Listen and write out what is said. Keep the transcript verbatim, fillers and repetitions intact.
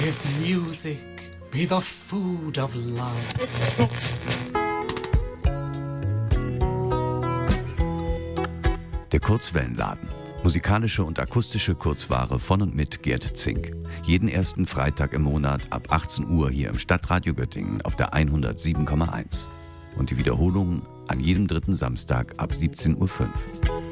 If music be the food of love. Der Kurzwellenladen. Musikalische und akustische Kurzware von und mit Gerd Zink. Jeden ersten Freitag im Monat ab achtzehn Uhr hier im Stadtradio Göttingen auf der hundertsieben Komma eins. Und die Wiederholung an jedem dritten Samstag ab siebzehn Uhr fünf.